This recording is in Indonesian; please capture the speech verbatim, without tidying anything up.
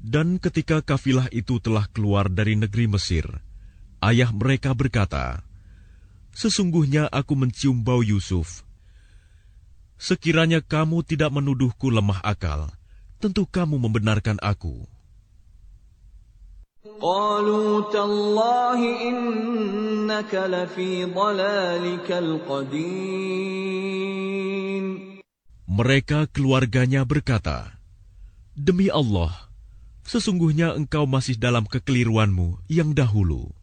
Dan ketika kafilah itu telah keluar dari negeri Mesir, ayah mereka berkata, "Sesungguhnya aku mencium bau Yusuf. Sekiranya kamu tidak menuduhku lemah akal, tentu kamu membenarkan aku." قالوا تالله إنك لفي ضلالك القديم. Mereka keluarganya berkata, "Demi Allah, sesungguhnya engkau masih dalam kekeliruanmu yang dahulu."